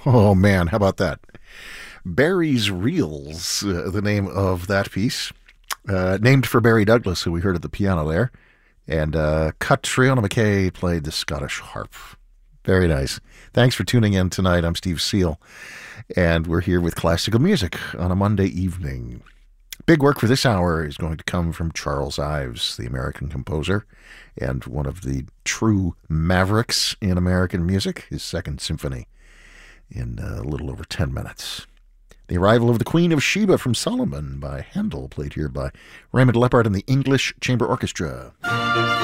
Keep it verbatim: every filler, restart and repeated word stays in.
Oh man, how about that? Barry's Reels, uh, the name of that piece. Uh, named for Barry Douglas, who we heard at the piano there. And uh, Catriona McKay played the Scottish harp. Very nice. Thanks for tuning in tonight. I'm Steve Seal, and we're here with classical music on a Monday evening. Big work for this hour is going to come from Charles Ives, the American composer, and one of the true mavericks in American music, his Second Symphony, in a little over ten minutes. The Arrival of the Queen of Sheba from Solomon by Handel, played here by Raymond Leppard and the English Chamber Orchestra.